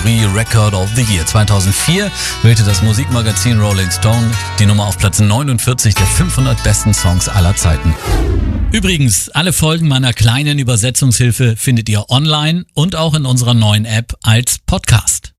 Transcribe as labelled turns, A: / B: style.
A: Kategorie Record of the Year. 2004 wählte das Musikmagazin Rolling Stone die Nummer auf Platz 49 der 500 besten Songs aller Zeiten. Übrigens, alle Folgen meiner kleinen Übersetzungshilfe findet ihr online und auch in unserer neuen App als Podcast.